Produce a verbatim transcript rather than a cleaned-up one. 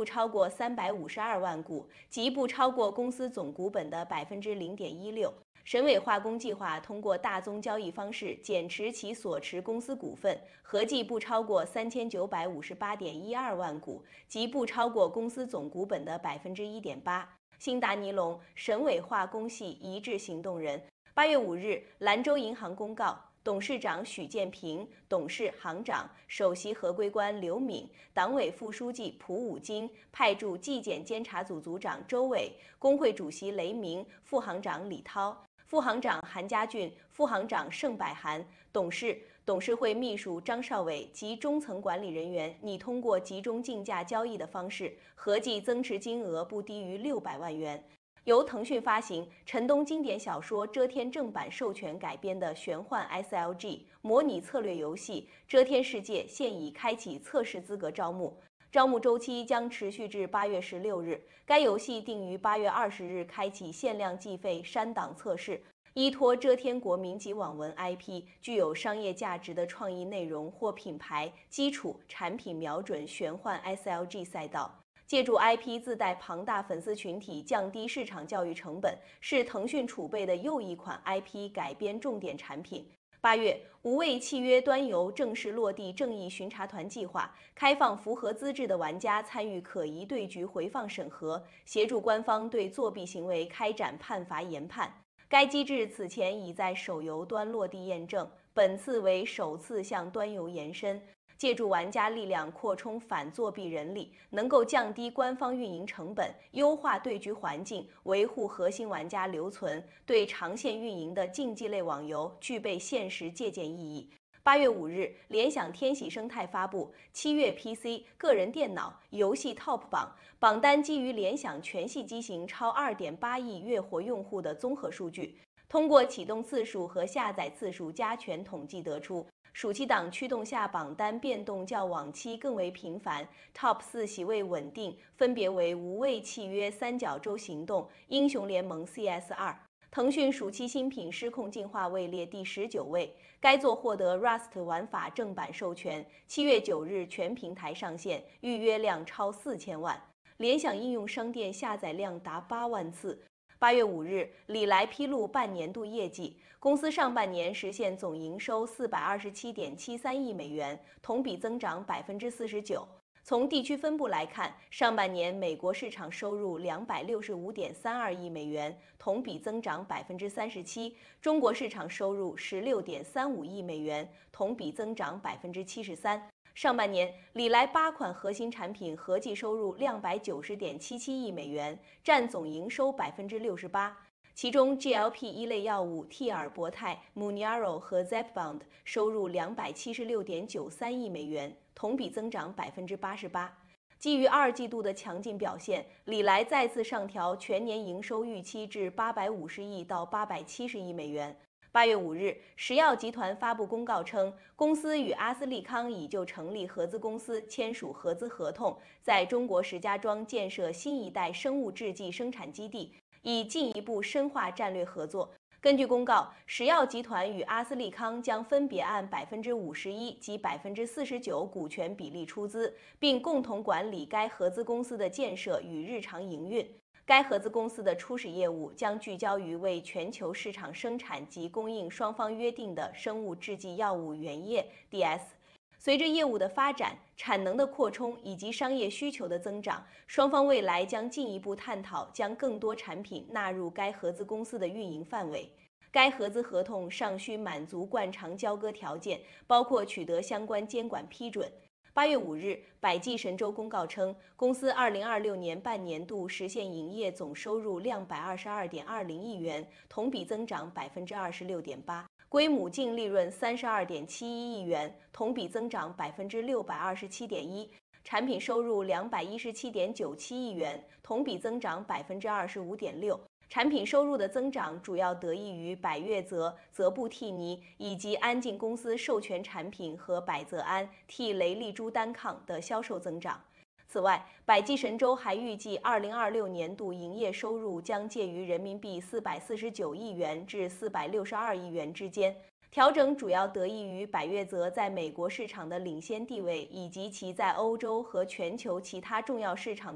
超过三百五十二万股，即不超过公司总股本的百分之零点一六。沈伟化工计划通过大宗交易方式减持其所持公司股份，合计不超过三千九百五十八点一二万股，即不超过公司总股本的百分之一点八。新达尼龙、沈伟化工系一致行动人。八月五日，兰州银行公告，董事长许建平、董事、行长、首席合规官刘敏、党委副书记蒲武金派驻纪检监察组组长周伟、工会主席雷鸣、副行长李涛、副行长韩家俊、副行长盛百涵、董事、董事会秘书张少伟及中层管理人员拟通过集中竞价交易的方式，合计增持金额不低于六百万元。由腾讯发行、陈东经典小说《遮天》正版授权改编的玄幻 S L G 模拟策略游戏《遮天世界》现已开启测试资格招募，招募周期将持续至八月十六日。该游戏定于八月二十日开启限量计费删档测试。依托遮天国民级网文 I P， 具有商业价值的创意内容或品牌基础产品瞄准玄幻 S L G 赛道。借助 I P 自带庞大粉丝群体，降低市场教育成本，是腾讯储备的又一款 I P 改编重点产品。八月，无畏契约端游正式落地正义巡查团计划，开放符合资质的玩家参与可疑对局回放审核，协助官方对作弊行为开展判罚研判。该机制此前已在手游端落地验证，本次为首次向端游延伸。借助玩家力量扩充反作弊人力，能够降低官方运营成本，优化对局环境，维护核心玩家留存，对长线运营的竞技类网游具备现实借鉴意义。八月五日，联想天喜生态发布七月 P C、个人电脑、游戏 Top 榜，榜单基于联想全系机型超 二点八亿月活用户的综合数据，通过启动次数和下载次数加权统计得出，暑期档驱动下榜单变动较往期更为频繁 ，Top 四席位稳定，分别为无畏契约、三角洲行动、英雄联盟 C S 二。腾讯暑期新品失控进化位列第十九位，该作获得 Rust 玩法正版授权，七月九日全平台上线，预约量超四千万，联想应用商店下载量达八万次。八月五日，李来披露半年度业绩，公司上半年实现总营收四百二十七点七三亿美元，同比增长百分之四十九。从地区分布来看，上半年美国市场收入两百六十五点三二亿美元，同比增长百分之三十七；中国市场收入十六点三五亿美元，同比增长百分之七十三。上半年，李来八款核心产品合计收入两百九十点七七亿美元，占总营收百分之六十八。其中 G L P 一类药物替尔博泰、Mounjaro 和 Zepbound 收入两百七十六点九三亿美元，同比增长百分之八十八。基于二季度的强劲表现，李来再次上调全年营收预期至八百五十亿到八百七十亿美元。八月五日，石药集团发布公告称，公司与阿斯利康已就成立合资公司签署合资合同，在中国石家庄建设新一代生物制剂生产基地，以进一步深化战略合作。根据公告，石药集团与阿斯利康将分别按百分之五十一及百分之四十九股权比例出资，并共同管理该合资公司的建设与日常营运。该合资公司的初始业务将聚焦于为全球市场生产及供应双方约定的生物制剂药物原液 D S。随着业务的发展、产能的扩充以及商业需求的增长，双方未来将进一步探讨将更多产品纳入该合资公司的运营范围。该合资合同尚需满足惯常交割条件，包括取得相关监管批准。八月五日，百济神州公告称，公司二零二六年半年度实现营业总收入两百二十二点二零亿元，同比增长百分之二十六点八，归母净利润三十二点七一亿元，同比增长百分之六百二十七点一，产品收入两百一十七点九七亿元，同比增长百分之二十五点六。产品收入的增长主要得益于百悦泽、泽布替尼以及安进公司授权产品和百泽安替雷利珠单抗的销售增长。此外，百济神州还预计二零二六年度营业收入将介于人民币四百四十九亿元至四百六十二亿元之间。调整主要得益于百悦泽在美国市场的领先地位，以及其在欧洲和全球其他重要市场